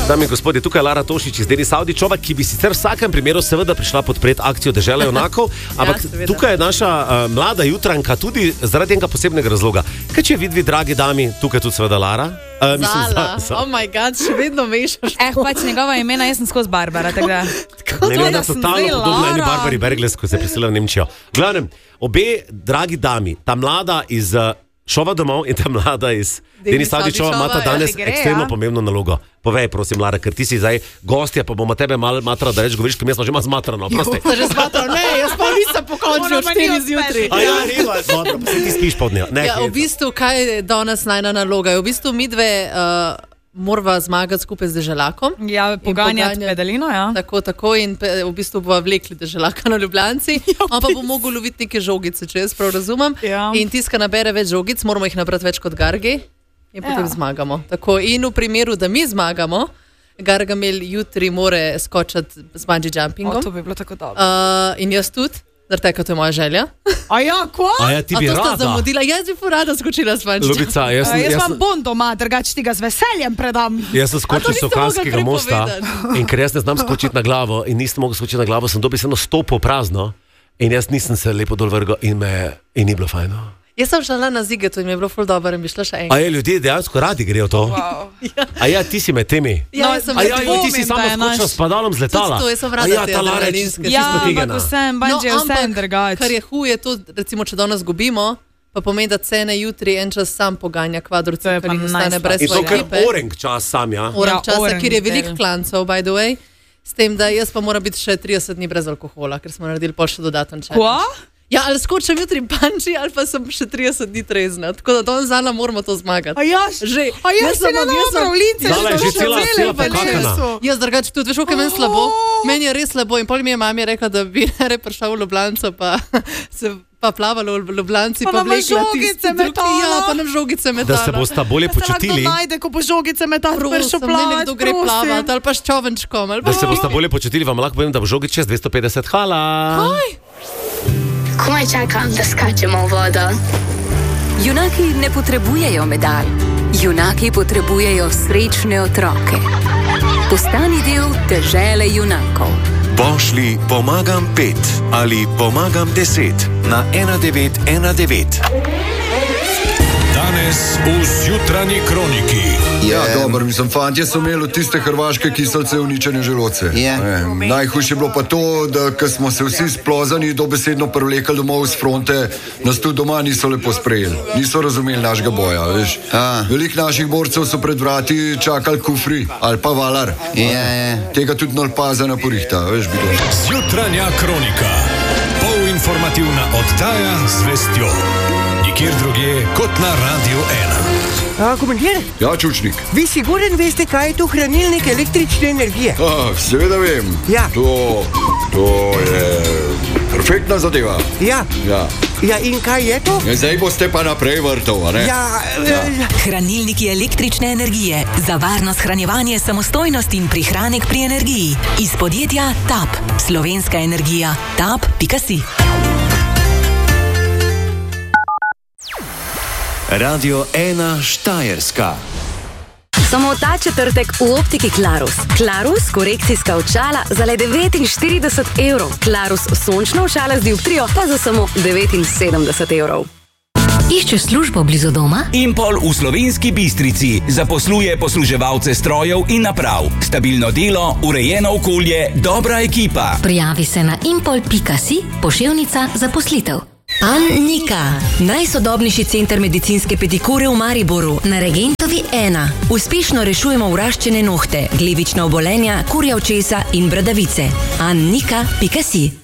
Dame in gospodje, tukaj je Lara Tošič iz Denis Avdićova, ki bi sicer v vsakem primeru seveda prišla podpreti akcijo Dežela junakov, ampak tukaj je naša mlada jutranka tudi zaradi enega posebnega razloga. Kaj če vidvi, dragi dami, tukaj tudi seveda Lara? Zala, oh my god, še vedno mešaš. Pač njegova imena, jaz sem skozi Barbara, tako da. Ne, totalno podobna eni Barbari Bergles, ko se je priselila v Nemčijo. Glavnem, obe dragi dami, ta mlada iz Šova domov in ta mlada iz Denis Avdićova imata danes ekstremno pomembno nalogo. Povej, prosim, Lara, ker ti si zdaj gostja, pa bomo tebe malo matrali, da reč govoriš, ker mi smo že malo zmatrano. Prosti. Že zmatrano, ne, jaz pa nisem pokončil 4 zjutraj. A ja, nima, zmatrano, pa se ti spiš pod njo. Ja, v bistvu, kaj je danes najna naloga? V bistvu mi dve morava zmagati skupaj z Deželakom. Ja, poganjati pedalino, ja. Tako in v bistvu bova vlekli Deželaka na Ljubljanci. On pa bo mogel loviti neke žogice, če jaz prav razumem. Ja. In tiska nabere več žogic, moramo jih nabrati več kot Gargi in potem zmagamo. Tako, in v primeru, da mi zmagamo, Gargamel jutri more skočiti z bungee jumpingom. To bi bilo tako dobro. In jaz tudi. Zarteka, to je moja želja. A ja, ko? A ja, ti bi rada. Zamudila. Jaz bi rada skočila s bungee jumpingom. Ljubica, jaz vam bom doma, drugače ti ga z veseljem predam. Jaz sem skočil s Sokanskega mosta in ker jaz ne znam skočiti na glavo in nisem mogel skočiti na glavo, sem dobesedno stopil prazno in jaz nisem se lepo dol vrgal in ni bilo fajno. Jaz sem šla na Zigetu in mi je bilo ful dobro in bi šla še enkrat. A je, ljudje dejansko radi grejo to? Wow. A ja, ti si med temi? Ja, jaz sem ti si sama skočila s padalom z letala? Tudi to, jaz sem rada ta Lara je čisto tigena. Ampak vsem, bungee je vsem drugače. Kar je huje to, recimo, če danes gubimo, pa pomeni, da cene jutri en čas sam poganja kvadruce, ker jih ostane brez svoje ekipe. In to kar orenk čas sam, ja? Orenk časa, kjer je veliko klancev, by the way. S tem, da jaz pa moram biti še 30 dni brez alkohola, ker smo naredili pol še dodaten čas. Kva? Ja, ali skočim jutri bungee, ali pa sem še 30 dni trezna. Tako da danes Zala moramo to zmagati. A ja, že. A ja, si na Pravljice. Zala je že cela pokakana. Jaz drugače tudi, veš, kaj meni slabo? Meni je res slabo in pol mi je mami rekla, da bi ne prišel v Ljubljanco, pa se pa plavalo v Ljubljanci, pa vlekla žogice metala. Ja, pa nam žogice metala. Da se bosta bolje počutili. Da se najde, ko bo žogice metala, pršo plavati, nekdo gre plavati, ali pa s čovenčkom. Da se bosta bolje počutili, vam lahko povem, da bo žogic čez 250. Hala. Kaj? Komaj čakam, da skačemo v vodo. Junaki ne potrebujejo medalj. Junaki potrebujejo srečne otroke. Postani del Dežele junakov. Pošli pomagam 5 ali pomagam 10 na 1919. Danes v Zjutranji kroniki. Ja, dobro, mislim, fantje so imeli tiste hrvaške kiselce uničene želodce. Najhujše je bilo pa to, da ko smo se vsi splozani dobesedno privlekali domov z fronte, nas tudi doma niso lepo sprejeli. Niso razumeli našega boja, veš. Veliko naših borcev so pred vrati čakali kufri ali pa valar. Tega tudi nalpaza na porihta, veš, bi to. Zjutranja kronika. Polinformativna oddaja z vestjo. Nikjer drugje kot na Radio 1. Komandir? Ja, čučnik. Vi siguren veste, kaj je to hranilnik električne energije? Seveda vem. Ja. To je perfektna zadeva. Ja. Ja, in kaj je to? Zdaj boste pa naprej vrtov, a ne? Hranilniki električne energije. Za varno shranjevanje, samostojnost in prihranek pri energiji. Iz podjetja TAP. Slovenska energija. TAP.si. Radio 1 Štajerska. Samo ta četrtek v optiki Klarus. Klarus korekcijska očala za le 49 evrov. Klarus sončno očala z dioptrijo pa za samo 79 evrov. Iščeš službo blizu doma? Impol v Slovenski Bistrici zaposluje posluževalce strojev in naprav. Stabilno delo, urejeno okolje, dobra ekipa. Prijavi se na impol.si, poševnica zaposlitev. Annika, najsodobnejši center medicinske pedikure v Mariboru, na Regentovi 1. Uspešno rešujemo vraščene nohte, glivična obolenja, kurja očesa in bradavice. Annika.si.